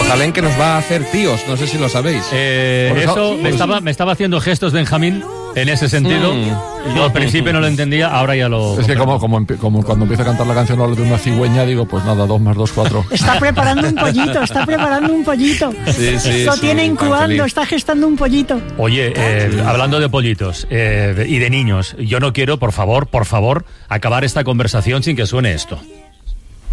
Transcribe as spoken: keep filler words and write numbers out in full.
Matusalén, que nos va a hacer tíos, no sé si lo sabéis. Eh, eso, eso me, estaba, me estaba haciendo gestos Benjamín en ese sentido. Mm. Yo al principio no lo entendía, ahora ya lo... Es que como, como, como cuando empieza a cantar la canción de una cigüeña, digo, pues nada, dos más dos, cuatro. Está preparando un pollito, está preparando un pollito. Sí, sí, lo sí, tiene incubando, está gestando un pollito. Oye, eh, hablando de pollitos eh, y de niños, yo no quiero, por favor, por favor, acabar esta conversación sin que suene esto.